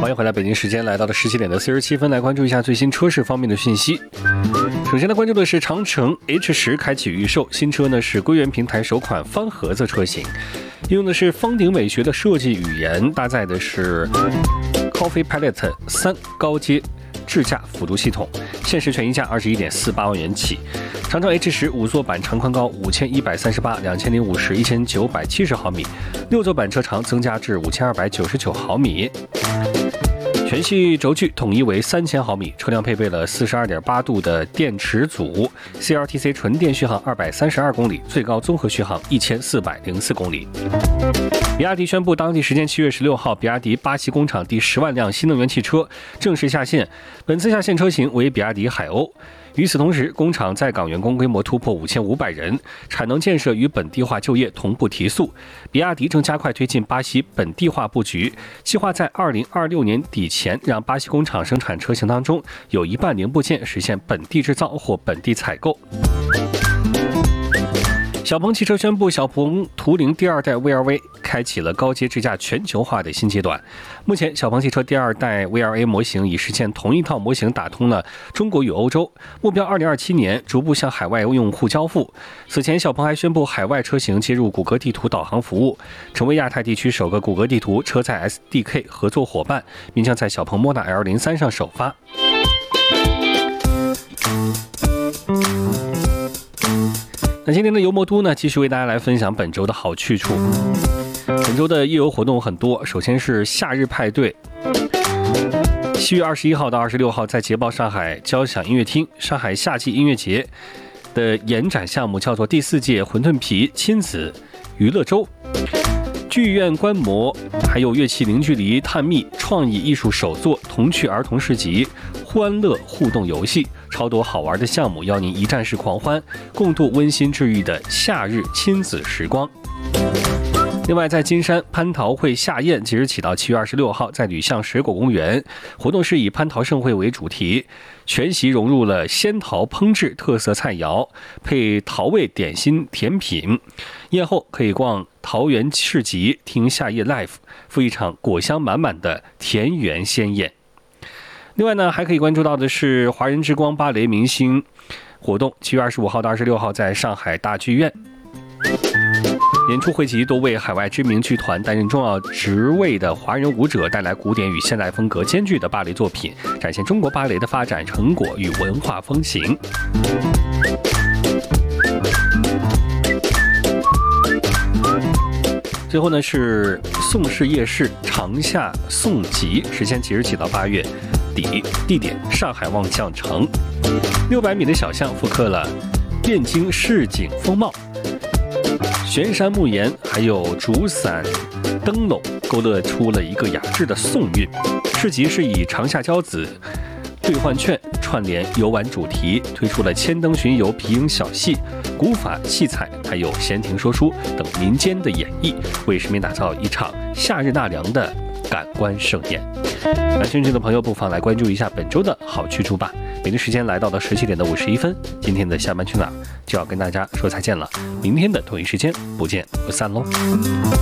欢迎回来，北京时间来到了17点的47分，来关注一下最新车市方面的讯息。首先来关注的是长城 H10 开启预售，新车呢是归元平台首款方盒子车型，应用的是方鼎美学的设计语言，搭载的是 Coffee Palette 3高阶智驾辅助系统，限时权益价21.48万元起。长城 H10 5座版长宽高5138、2050、1970毫米，6座版车长增加至5299毫米。全系轴距统一为3000毫米，车辆配备了42.8度的电池组 ，CLTC 纯电续航232公里，最高综合续航1404公里。比亚迪宣布，当地时间7月16号，比亚迪巴西工厂第10万辆新能源汽车正式下线，本次下线车型为比亚迪海鸥。与此同时，工厂在岗员工规模突破5500人，产能建设与本地化就业同步提速。比亚迪正加快推进巴西本地化布局，计划在2026年底前，让巴西工厂生产车型当中有一半零部件实现本地制造或本地采购。小鹏汽车宣布，小鹏途凌第2代 VRV 开启了高阶智驾全球化的新阶段。目前，小鹏汽车第2代 VRA 模型已实现同一套模型打通了中国与欧洲，目标2027年逐步向海外用户交付。此前，小鹏还宣布海外车型接入谷歌地图导航服务，成为亚太地区首个谷歌地图车载 SDK 合作伙伴，并将在小鹏 Moda L03 上首发。那今天的游魔都呢，继续为大家来分享本周的好去处。本周的夜游活动很多，首先是夏日派对。7月21号到26号，在捷豹上海交响音乐厅上海夏季音乐节的延展项目叫做第4届馄饨皮亲子娱乐周。剧院观摩，还有乐器零距离探秘、创意艺术手作、童趣儿童市集、欢乐互动游戏，超多好玩的项目，邀您一站式狂欢，共度温馨治愈的夏日亲子时光。另外，在金山蟠桃会夏宴即日起到7月26号，在吕巷水果公园，活动是以蟠桃盛会为主题，全席融入了仙桃烹制特色菜肴，配桃味点心甜品。宴后可以逛桃园市集，听夏夜 live， 赴一场果香满满的田园鲜宴。另外呢，还可以关注到的是华人之光芭蕾明星活动，7月25号到26号在上海大剧院。演出汇集多位海外知名剧团担任重要职位的华人舞者，带来古典与现代风格兼具的芭蕾作品，展现中国芭蕾的发展成果与文化风情。最后呢是宋氏夜市长夏宋集，时间即日起到8月底，地点上海望象城，600米的小巷复刻了汴京市井风貌，悬山木岩还有竹伞灯笼，勾勒出了一个雅致的宋韵。市集是以长夏交子兑换券串联游玩主题，推出了千灯巡游、皮影小戏、古法戏彩，还有闲庭说书等民间的演绎，为市民打造一场夏日纳凉的感官盛宴。感兴趣的朋友不妨来关注一下本周的好去处吧。北京时间来到了17点51分，今天的下班去哪儿就要跟大家说再见了，明天的同一时间不见不散喽。